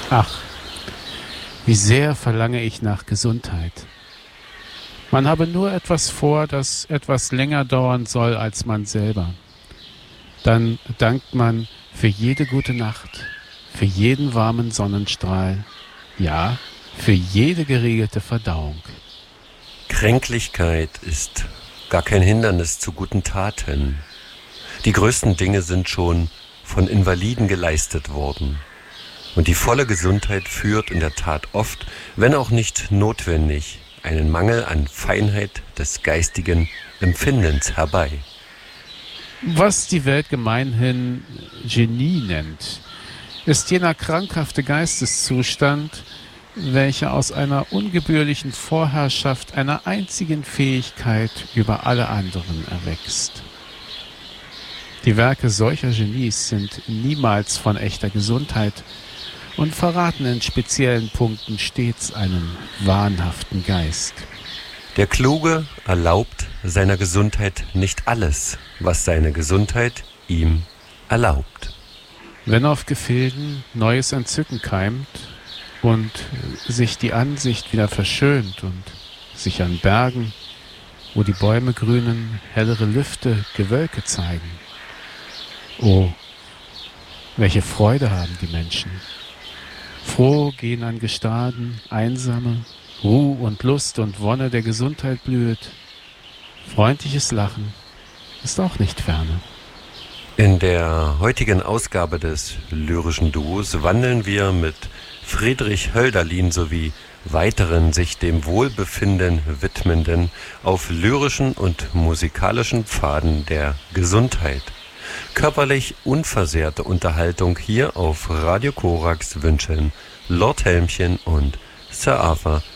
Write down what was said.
Ach, wie sehr verlange ich nach Gesundheit. Man habe nur etwas vor, das etwas länger dauern soll als man selber. Dann dankt man für jede gute Nacht, für jeden warmen Sonnenstrahl, ja, für jede geregelte Verdauung. Kränklichkeit ist gar kein Hindernis zu guten Taten. Die größten Dinge sind schon von Invaliden geleistet worden. Und die volle Gesundheit führt in der Tat oft, wenn auch nicht notwendig, einen Mangel an Feinheit des geistigen Empfindens herbei. Was die Welt gemeinhin Genie nennt, ist jener krankhafte Geisteszustand, welcher aus einer ungebührlichen Vorherrschaft einer einzigen Fähigkeit über alle anderen erwächst. Die Werke solcher Genies sind niemals von echter Gesundheit und verraten in speziellen Punkten stets einen wahnhaften Geist. Der Kluge erlaubt seiner Gesundheit nicht alles, was seine Gesundheit ihm erlaubt. Wenn auf Gefilden neues Entzücken keimt und sich die Ansicht wieder verschönt und sich an Bergen, wo die Bäume grünen, hellere Lüfte, Gewölke zeigen. Oh, welche Freude haben die Menschen. Froh gehen an Gestaden Einsame, Ruh und Lust und Wonne der Gesundheit blühet. Freundliches Lachen ist auch nicht ferne. In der heutigen Ausgabe des Lyrischen Duos wandeln wir mit Friedrich Hölderlin sowie weiteren sich dem Wohlbefinden widmenden auf lyrischen und musikalischen Pfaden der Gesundheit. Körperlich unversehrte Unterhaltung hier auf Radio Korax wünschen Lord Helmchen und Sir Arthur